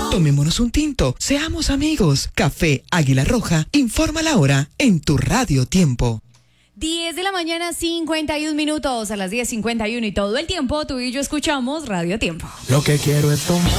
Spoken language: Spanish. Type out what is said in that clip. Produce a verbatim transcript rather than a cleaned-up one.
Tomémonos un tinto, seamos amigos. Café Águila Roja, informa la hora en tu Radio Tiempo. diez de la mañana, cincuenta y un minutos, a las diez cincuenta y uno y todo el tiempo tú y yo escuchamos Radio Tiempo. Lo que quiero es tomar.